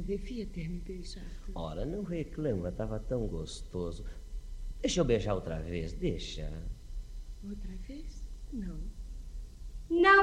devia ter me beijado. Ora, não reclama, estava tão gostoso. Deixa eu beijar outra vez, deixa. Outra vez? Não. Não.